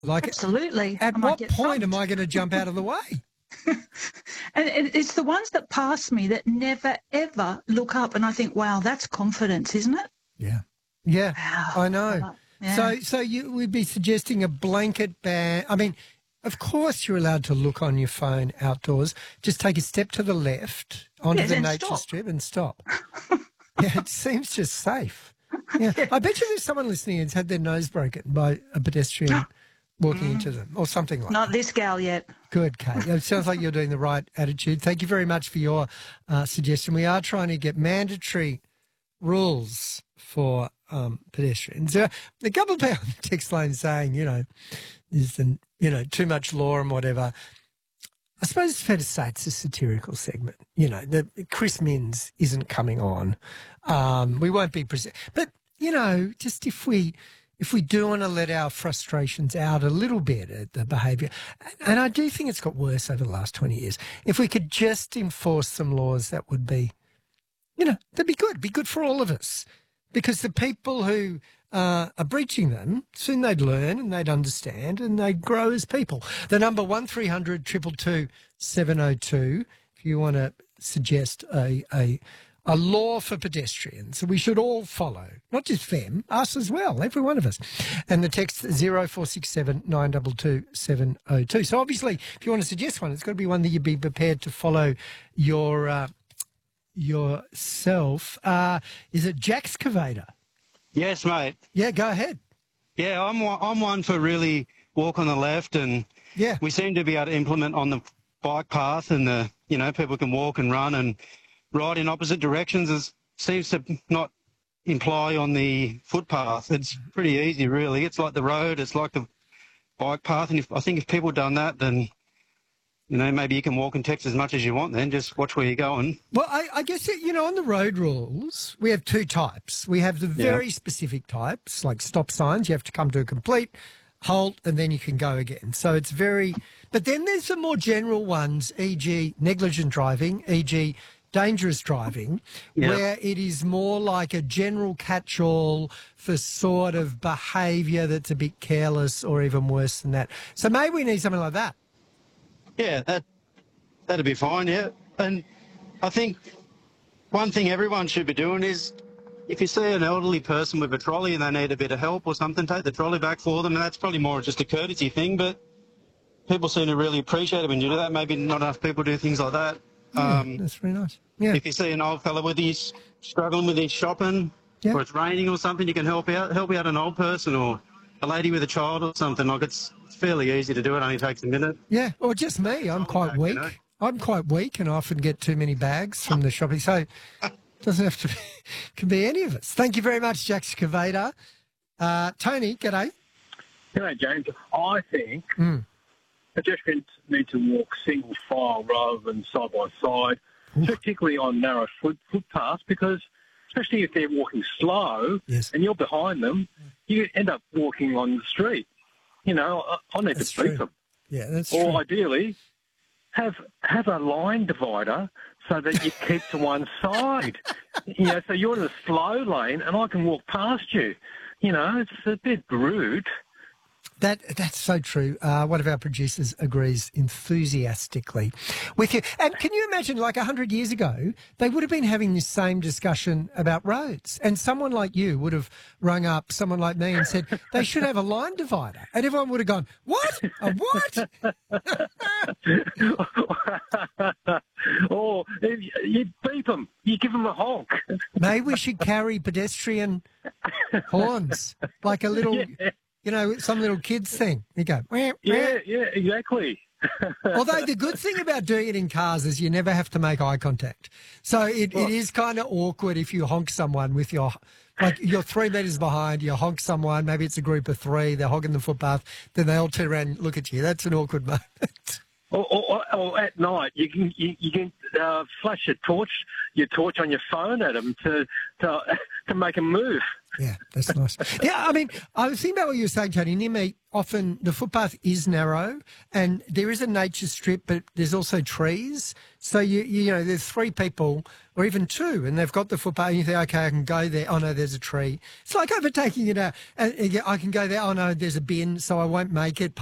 Like, Absolutely. at I might what get point am thumped. I going to jump out of the way? And it's the ones that pass me that never, ever look up, and I think, wow, that's confidence, isn't it? Yeah. Yeah, Wow. I know. Yeah. So you would be suggesting a blanket ban. I mean, of course you're allowed to look on your phone outdoors. Just take a step to the left onto Yes, the and nature stop. strip and stop. Yeah, it seems just safe. Yeah. I bet you there's someone listening who's had their nose broken by a pedestrian walking into them or something like Not that. this gal yet. Good, Kate. It sounds like you're doing the right attitude. Thank you very much for your suggestion. We are trying to get mandatory rules for pedestrians. A couple of people on the text line saying, there's too much law and whatever. I suppose it's fair to say it's a satirical segment. The Chris Minns isn't coming on. We won't be present. But, just if we do want to let our frustrations out a little bit at the behaviour, and I do think it's got worse over the last 20 years, if we could just enforce some laws, that would be, that'd be good. Be good for all of us. Because the people who are breaching them, soon they'd learn and they'd understand and they'd grow as people. The number 1300 222 702, if you want to suggest a law for pedestrians we should all follow, not just them, us as well, every one of us. And the text 0467 922 702. So obviously, if you want to suggest one, it's got to be one that you'd be prepared to follow yourself. Is it Jaxcavator? Yes, mate. Yeah, go ahead. Yeah, I'm one for really walk on the left, and Yeah. we seem to be able to implement on the bike path, and people can walk and run and ride in opposite directions. It seems to not imply on the footpath. It's pretty easy, really. It's like the road. It's like the bike path, and I think if people done that, then maybe you can walk and text as much as you want then. Just watch where you're going. Well, I guess, on the road rules, we have two types. We have the very specific types, like stop signs. You have to come to a complete halt and then you can go again. So it's very... But then there's the more general ones, e.g. negligent driving, e.g. dangerous driving, where it is more like a general catch-all for sort of behaviour that's a bit careless or even worse than that. So maybe we need something like that. Yeah, that'd be fine, yeah. And I think one thing everyone should be doing is if you see an elderly person with a trolley and they need a bit of help or something, take the trolley back for them. And that's probably more just a courtesy thing, but people seem to really appreciate it when you do that. Maybe not enough people do things like that. That's very nice. Yeah. If you see an old fella with his struggling with his shopping or it's raining or something, you can help out an old person or a lady with a child or something. Like it's fairly easy to do. It only takes a minute. Yeah, or just me. I'm quite weak. I'm quite weak and I often get too many bags from the shopping. So it doesn't have to be, can be any of us. Thank you very much, Jaxcavator. Tony, g'day. G'day, James. I think pedestrians need to walk single file rather than side by side, particularly on narrow footpaths, because especially if they're walking slow and you're behind them, you end up walking on the street. I need to beat them. Yeah, that's or true. ideally, have a line divider so that you keep to one side. So you're in the slow lane and I can walk past you. It's a bit rude. That's so true. One of our producers agrees enthusiastically with you. And can you imagine, like 100 years ago, they would have been having this same discussion about roads, and someone like you would have rung up someone like me and said they should have a line divider, and everyone would have gone, "What? A what?" Or you beep them, you give them a honk. Maybe we should carry pedestrian horns, like a little. Some little kids thing. You go, wah, yeah, exactly. Although the good thing about doing it in cars is you never have to make eye contact. So it is kind of awkward if you honk someone with you're 3 metres behind, you honk someone, maybe it's a group of three, they're hogging the footpath, then they all turn around and look at you. That's an awkward moment. Or at night, you can flash your torch on your phone at them to make them move. Yeah, that's nice. Yeah, I mean, I was thinking about what you were saying, Tony. Near me, often the footpath is narrow and there is a nature strip, but there's also trees. So, you know, there's 3 people or even 2 and they've got the footpath and you think, okay, I can go there. Oh, no, there's a tree. It's like overtaking it out. And I can go there. Oh, no, there's a bin, so I won't make it.